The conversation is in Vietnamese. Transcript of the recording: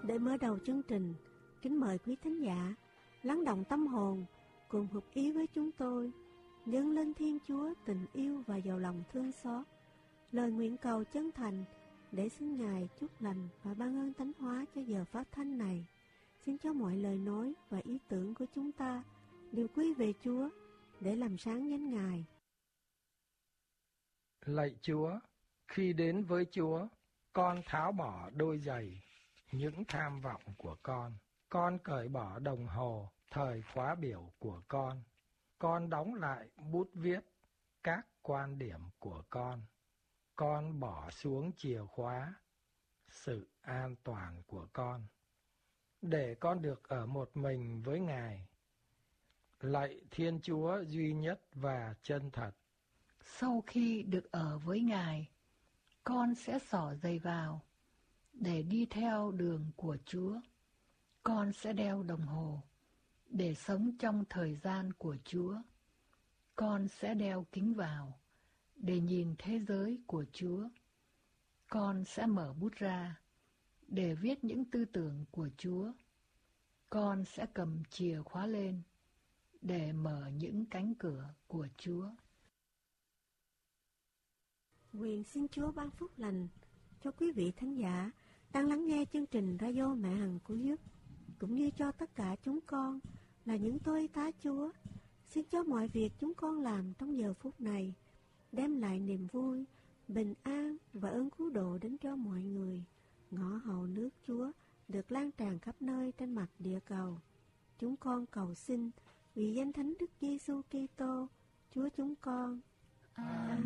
Để mở đầu chương trình, kính mời quý thính giả lắng động tâm hồn cùng hợp ý với chúng tôi dâng lên Thiên Chúa tình yêu và giàu lòng thương xót, lời nguyện cầu chân thành để xin Ngài chúc lành và ban ơn thánh hóa cho giờ phát thanh này. Xin cho mọi lời nói và ý tưởng của chúng ta đều quy về Chúa để làm sáng danh Ngài. Lạy Chúa, khi đến với Chúa, con tháo bỏ đôi giày, những tham vọng của con cởi bỏ đồng hồ, thời khóa biểu của con đóng lại bút viết các quan điểm của con bỏ xuống chìa khóa, sự an toàn của con, để con được ở một mình với Ngài. Lạy Thiên Chúa duy nhất và chân thật, sau khi được ở với Ngài, con sẽ xỏ giày vào để đi theo đường của Chúa. Con sẽ đeo đồng hồ để sống trong thời gian của Chúa. Con sẽ đeo kính vào để nhìn thế giới của Chúa. Con sẽ mở bút ra để viết những tư tưởng của Chúa. Con sẽ cầm chìa khóa lên để mở những cánh cửa của Chúa. Nguyện xin Chúa ban phúc lành cho quý vị thánh giả đang lắng nghe chương trình Radio Mẹ Hằng Cứu Giúp, cũng như cho tất cả chúng con là những tôi tá Chúa. Xin cho mọi việc chúng con làm trong giờ phút này đem lại niềm vui, bình an và ơn cứu độ đến cho mọi người. Ngõ hầu nước Chúa được lan tràn khắp nơi trên mặt địa cầu. Chúng con cầu xin vì danh Thánh Đức Giêsu Kitô, Chúa chúng con. Amen.